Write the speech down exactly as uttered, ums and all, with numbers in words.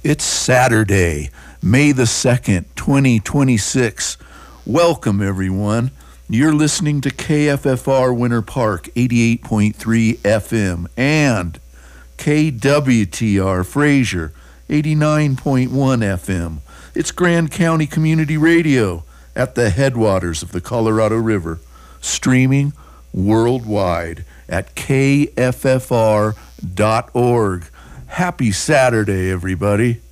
It's Saturday, May the second, twenty twenty-six. Welcome, everyone. You're listening to K F F R Winter Park, eighty-eight point three F M, and K W T R Fraser, eighty-nine point one F M. It's Grand County Community Radio at the headwaters of the Colorado River, streaming worldwide at K F F R dot org. Happy Saturday, everybody.